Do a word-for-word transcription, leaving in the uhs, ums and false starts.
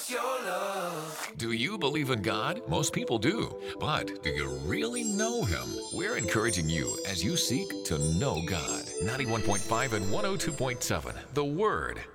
us your love. Do you believe in God? Most people do. But do you really know Him? We're encouraging you as you seek to know God. ninety-one point five and one oh two point seven, The Word.